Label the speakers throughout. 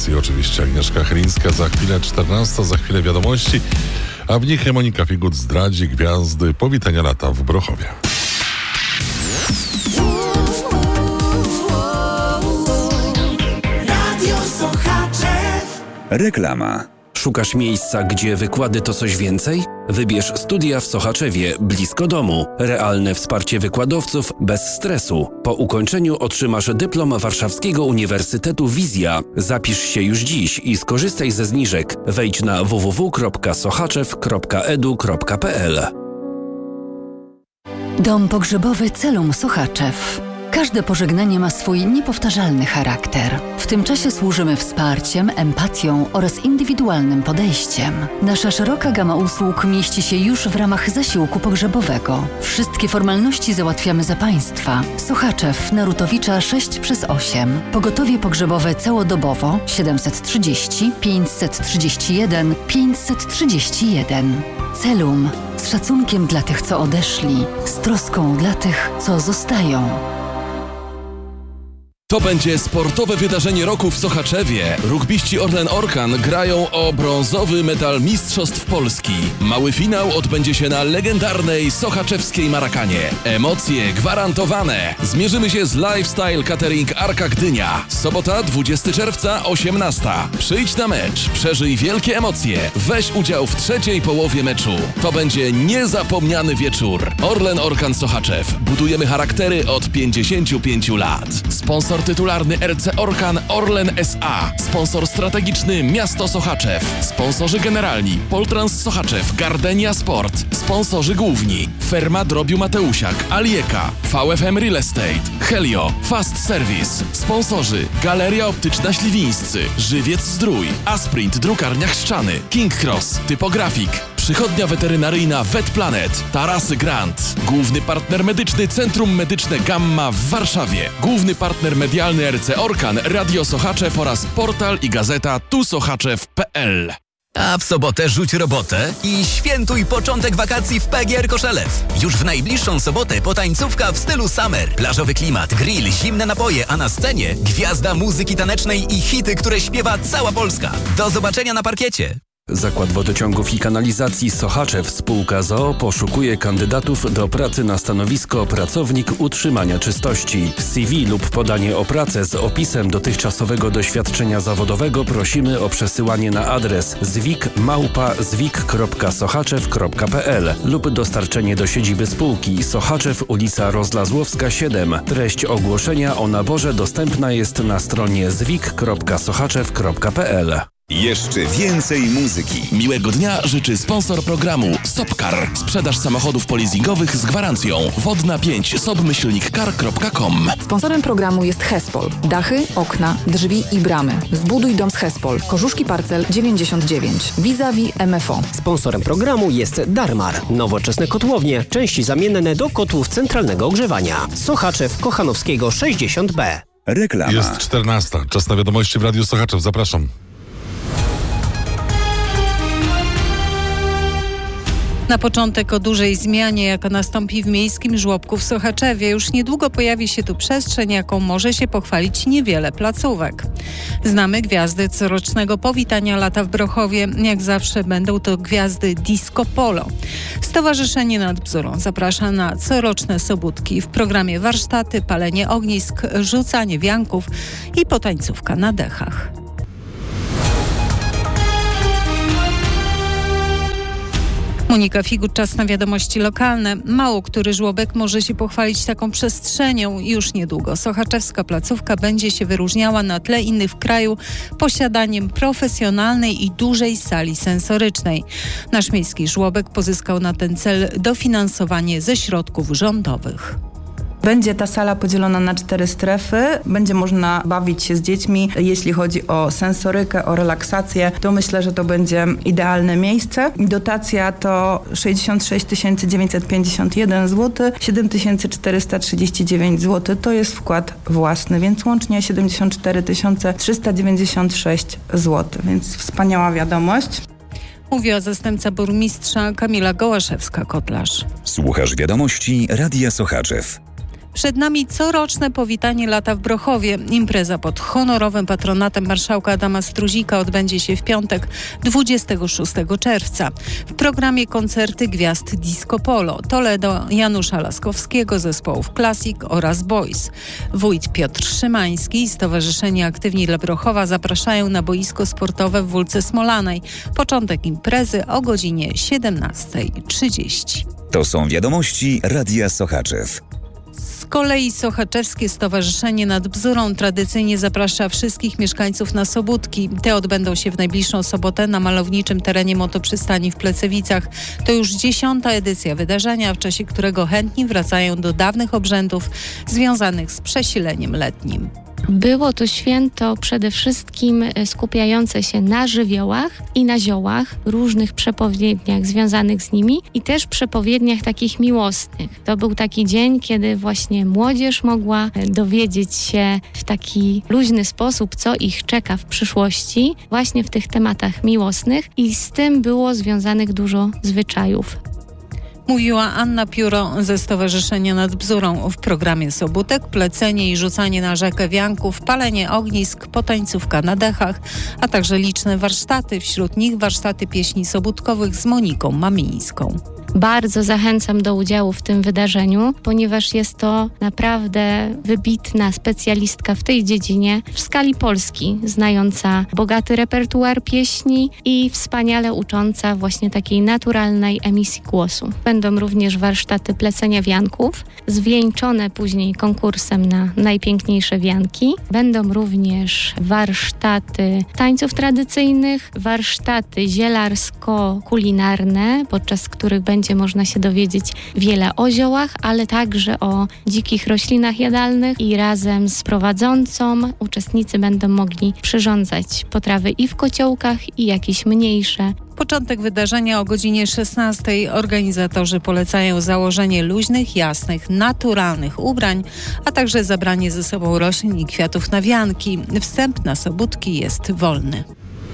Speaker 1: i oczywiście Agnieszka Chylińska. Za chwilę 14, za chwilę wiadomości, a w nich Monika Figut zdradzi gwiazdy powitania lata w Brochowie.
Speaker 2: Reklama.
Speaker 3: Szukasz miejsca, gdzie wykłady to coś więcej? Wybierz studia w Sochaczewie, blisko domu. Realne wsparcie wykładowców, bez stresu. Po ukończeniu otrzymasz dyplom Warszawskiego Uniwersytetu Wizja. Zapisz się już dziś i skorzystaj ze zniżek. Wejdź na www.sochaczew.edu.pl.
Speaker 4: Dom pogrzebowy Celum Sochaczew. Każde pożegnanie ma swój niepowtarzalny charakter. W tym czasie służymy wsparciem, empatią oraz indywidualnym podejściem. Nasza szeroka gama usług mieści się już w ramach zasiłku pogrzebowego. Wszystkie formalności załatwiamy za Państwa. Sochaczew, Narutowicza 6/8. Pogotowie pogrzebowe całodobowo 730 531 531. Celum. Z szacunkiem dla tych, co odeszli. Z troską dla tych, co zostają.
Speaker 5: To będzie sportowe wydarzenie roku w Sochaczewie. Rugbiści Orlen Orkan grają o brązowy medal Mistrzostw Polski. Mały finał odbędzie się na legendarnej sochaczewskiej Marakanie. Emocje gwarantowane. Zmierzymy się z Lifestyle Catering Arka Gdynia. Sobota 20 czerwca 18. Przyjdź na mecz, przeżyj wielkie emocje. Weź udział w trzeciej połowie meczu. To będzie niezapomniany wieczór. Orlen Orkan Sochaczew. Budujemy charaktery od 55 lat. Sponsor tytularny RC Orkan Orlen S.A. Sponsor strategiczny Miasto Sochaczew. Sponsorzy generalni Poltrans Sochaczew, Gardenia Sport. Sponsorzy główni Ferma Drobiu Mateusiak, Alieka, VFM Real Estate, Helio, Fast Service. Sponsorzy Galeria Optyczna Śliwińscy, Żywiec Zdrój, Asprint Drukarnia Chrzczany, King Cross, Typografik, Przychodnia Weterynaryjna VetPlanet, Tarasy Grant. Główny partner medyczny Centrum Medyczne Gamma w Warszawie. Główny partner medialny RC Orkan, Radio Sochaczew oraz portal i gazeta tusochaczew.pl.
Speaker 6: A w sobotę rzuć robotę i świętuj początek wakacji w PGR Koszelew. Już w najbliższą sobotę potańcówka w stylu summer. Plażowy klimat, grill, zimne napoje, a na scenie gwiazda muzyki tanecznej i hity, które śpiewa cała Polska. Do zobaczenia na parkiecie.
Speaker 3: Zakład Wodociągów i Kanalizacji Sochaczew spółka z.o.o. poszukuje kandydatów do pracy na stanowisko pracownik utrzymania czystości. CV lub podanie o pracę z opisem dotychczasowego doświadczenia zawodowego prosimy o przesyłanie na adres zwik@zwik.sochaczew.pl lub dostarczenie do siedziby spółki Sochaczew, ulica Rozlazłowska 7. Treść ogłoszenia o naborze dostępna jest na stronie zwik.sochaczew.pl.
Speaker 2: Jeszcze więcej muzyki.
Speaker 5: Miłego dnia życzy sponsor programu Sobcar. Sprzedaż samochodów polizingowych z gwarancją. Wodna 5 sobmyślnikcar.com.
Speaker 7: Sponsorem programu jest Hespol. Dachy, okna, drzwi i bramy. Zbuduj dom z Hespol. Korzuszki Parcel 99. Vis-a-vis MFO.
Speaker 8: Sponsorem programu jest Darmar. Nowoczesne kotłownie. Części zamienne do kotłów centralnego ogrzewania. Sochaczew Kochanowskiego 60B.
Speaker 2: Reklama.
Speaker 1: Jest 14. Czas na wiadomości w Radiu Sochaczew. Zapraszam.
Speaker 9: Na początek o dużej zmianie, jaka nastąpi w miejskim żłobku w Sochaczewie. Już niedługo pojawi się tu przestrzeń, jaką może się pochwalić niewiele placówek. Znamy gwiazdy corocznego powitania lata w Brochowie. Jak zawsze będą to gwiazdy Disco Polo. Stowarzyszenie Nad Bzurą zaprasza na coroczne sobótki. W programie warsztaty, palenie ognisk, rzucanie wianków i potańcówka na dechach. Monika Figut, czas na wiadomości lokalne. Mało który żłobek może się pochwalić taką przestrzenią. Już niedługo sochaczewska placówka będzie się wyróżniała na tle innych w kraju posiadaniem profesjonalnej i dużej sali sensorycznej. Nasz miejski żłobek pozyskał na ten cel dofinansowanie ze środków rządowych.
Speaker 10: Będzie ta sala podzielona na 4 strefy. Będzie można bawić się z dziećmi. Jeśli chodzi o sensorykę, o relaksację, to myślę, że to będzie idealne miejsce. Dotacja to 66 951 zł, 7439 zł. To jest wkład własny, więc łącznie 74 396 zł. Więc wspaniała wiadomość.
Speaker 9: Mówiła zastępca burmistrza Kamila Gołaszewska-Kotlarz.
Speaker 2: Słuchasz wiadomości Radia Sochaczew.
Speaker 9: Przed nami coroczne powitanie lata w Brochowie. Impreza pod honorowym patronatem marszałka Adama Struzika odbędzie się w piątek 26 czerwca. W programie koncerty gwiazd Disco Polo, Toledo, Janusza Laskowskiego, zespołów Classic oraz Boys. Wójt Piotr Szymański i Stowarzyszenie Aktywni dla Brochowa zapraszają na boisko sportowe w Wólce Smolanej. Początek imprezy o godzinie 17:30.
Speaker 2: To są wiadomości Radia Sochaczew.
Speaker 9: Z kolei Sochaczewskie Stowarzyszenie nad Bzurą tradycyjnie zaprasza wszystkich mieszkańców na Sobótki. Te odbędą się w najbliższą sobotę na malowniczym terenie motoprzystani w Plecewicach. To już 10. edycja wydarzenia, w czasie którego chętni wracają do dawnych obrzędów związanych z przesileniem letnim.
Speaker 11: Było to święto przede wszystkim skupiające się na żywiołach i na ziołach, różnych przepowiedniach związanych z nimi i też przepowiedniach takich miłosnych. To był taki dzień, kiedy właśnie młodzież mogła dowiedzieć się w taki luźny sposób, co ich czeka w przyszłości, właśnie w tych tematach miłosnych i z tym było związanych dużo zwyczajów.
Speaker 9: Mówiła Anna Pióro ze Stowarzyszenia nad Bzurą. W programie Sobótek plecenie i rzucanie na rzekę wianków, palenie ognisk, potańcówka na dechach, a także liczne warsztaty, wśród nich warsztaty pieśni sobótkowych z Moniką Mamińską.
Speaker 11: Bardzo zachęcam do udziału w tym wydarzeniu, ponieważ jest to naprawdę wybitna specjalistka w tej dziedzinie w skali Polski, znająca bogaty repertuar pieśni i wspaniale ucząca właśnie takiej naturalnej emisji głosu. Będą również warsztaty plecenia wianków, zwieńczone później konkursem na najpiękniejsze wianki. Będą również warsztaty tańców tradycyjnych, warsztaty zielarsko-kulinarne, podczas których będzie można się dowiedzieć wiele o ziołach, ale także o dzikich roślinach jadalnych i razem z prowadzącą uczestnicy będą mogli przyrządzać potrawy i w kociołkach, i jakieś mniejsze.
Speaker 9: Początek wydarzenia o godzinie 16:00. Organizatorzy polecają założenie luźnych, jasnych, naturalnych ubrań, a także zabranie ze sobą roślin i kwiatów na wianki. Wstęp na Sobótki jest wolny.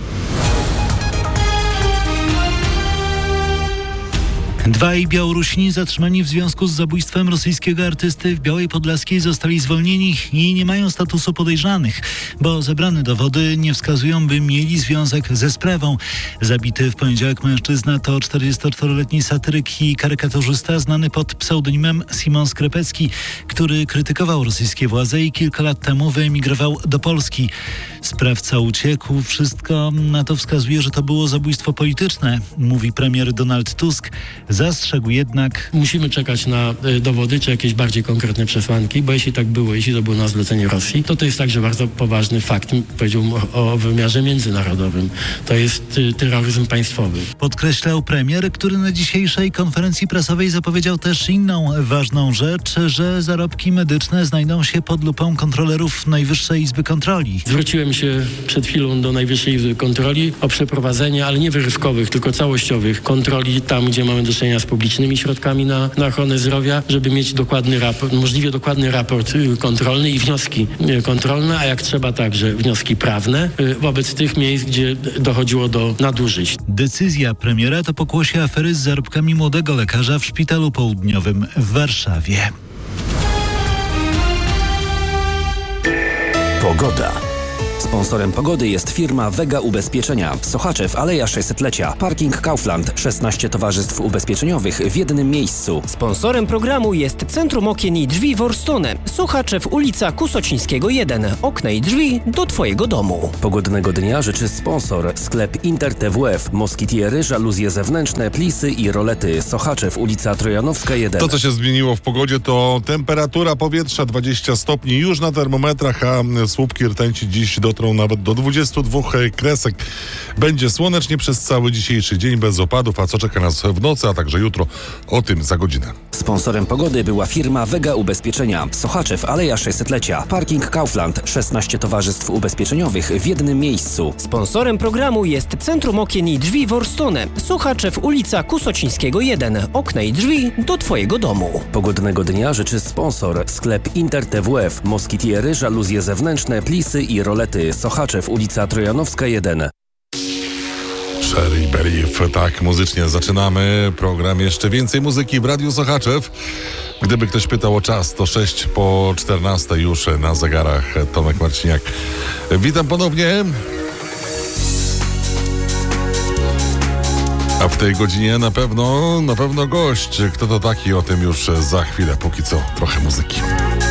Speaker 12: Dwaj Białorusini zatrzymani w związku z zabójstwem rosyjskiego artysty w Białej Podlaskiej zostali zwolnieni i nie mają statusu podejrzanych, bo zebrane dowody nie wskazują, by mieli związek ze sprawą. Zabity w poniedziałek mężczyzna to 44-letni satyryk i karykaturzysta znany pod pseudonimem Simon Skrepecki, który krytykował rosyjskie władze i kilka lat temu wyemigrował do Polski. Sprawca uciekł. Wszystko na to wskazuje, że to było zabójstwo polityczne, mówi premier Donald Tusk. Zastrzegł jednak:
Speaker 13: musimy czekać na dowody czy jakieś bardziej konkretne przesłanki, bo jeśli tak było, jeśli to było na zlecenie Rosji, to jest także bardzo poważny fakt, powiedziałbym o wymiarze międzynarodowym. To jest terroryzm państwowy.
Speaker 12: Podkreślał premier, który na dzisiejszej konferencji prasowej zapowiedział też inną ważną rzecz, że zarobki medyczne znajdą się pod lupą kontrolerów Najwyższej Izby Kontroli.
Speaker 13: Zwróciłem się przed chwilą do Najwyższej Izby Kontroli o przeprowadzenie, ale nie wyrywkowych, tylko całościowych kontroli tam, gdzie mamy do czynienia z publicznymi środkami na ochronę zdrowia, żeby mieć dokładny raport, możliwie dokładny raport kontrolny i wnioski kontrolne, a jak trzeba także wnioski prawne wobec tych miejsc, gdzie dochodziło do nadużyć.
Speaker 12: Decyzja premiera to pokłosie afery z zarobkami młodego lekarza w Szpitalu Południowym w Warszawie.
Speaker 3: Pogoda. Sponsorem pogody jest firma Vega Ubezpieczenia. Sochaczew, Aleja 600-lecia. Parking Kaufland. 16 towarzystw ubezpieczeniowych w jednym miejscu.
Speaker 8: Sponsorem programu jest Centrum Okien i Drzwi Worstone. Sochaczew, ulica Kusocińskiego 1. Okna i drzwi do Twojego domu.
Speaker 3: Pogodnego dnia życzy sponsor. Sklep Inter TWF. Moskitiery, żaluzje zewnętrzne, plisy i rolety. Sochaczew, ulica Trojanowska 1.
Speaker 1: To, co się zmieniło w pogodzie, to temperatura powietrza 20 stopni już na termometrach, a słupki rtęci dziś dotrą nawet do 22 kresek. Będzie słonecznie przez cały dzisiejszy dzień bez opadów, a co czeka nas w nocy, a także jutro, o tym za godzinę.
Speaker 3: Sponsorem pogody była firma Vega Ubezpieczenia. Sochaczew, Aleja 600-lecia. Parking Kaufland. 16 towarzystw ubezpieczeniowych w jednym miejscu.
Speaker 8: Sponsorem programu jest Centrum Okien i Drzwi Worstone. Sochaczew, ulica Kusocińskiego 1. Okna i drzwi do Twojego domu.
Speaker 3: Pogodnego dnia życzy sponsor. Sklep Inter TWF. Moskitiery, żaluzje zewnętrzne, plisy i rolety. Sochaczew, ulica Trojanowska 1.
Speaker 1: Sherry Belief, tak muzycznie zaczynamy program. Jeszcze więcej muzyki w Radiu Sochaczew. Gdyby ktoś pytał o czas, to 6 po 14 już na zegarach. Tomek Marciniak. Witam ponownie. A w tej godzinie na pewno gość. Kto to taki? O tym już za chwilę. Póki co trochę muzyki.